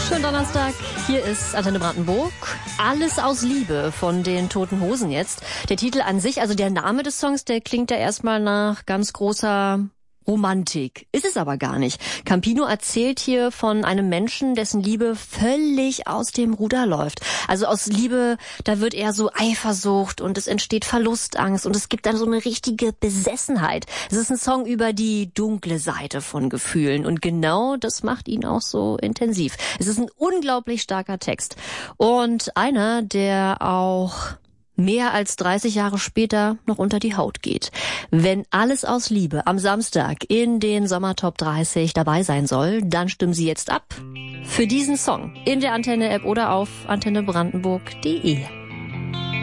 Schönen Donnerstag, hier ist Antenne Brandenburg. Alles aus Liebe von den Toten Hosen jetzt. Der Titel an sich, also der Name des Songs, der klingt ja erstmal nach ganz großer Romantik. Ist es aber gar nicht. Campino erzählt hier von einem Menschen, dessen Liebe völlig aus dem Ruder läuft. Also aus Liebe, da wird eher so Eifersucht und es entsteht Verlustangst und es gibt dann so eine richtige Besessenheit. Es ist ein Song über die dunkle Seite von Gefühlen und genau das macht ihn auch so intensiv. Es ist ein unglaublich starker Text und einer, der auch mehr als 30 Jahre später noch unter die Haut geht. Wenn Alles aus Liebe am Samstag in den Sommertop 30 dabei sein soll, dann stimmen Sie jetzt ab für diesen Song in der Antenne-App oder auf antennebrandenburg.de.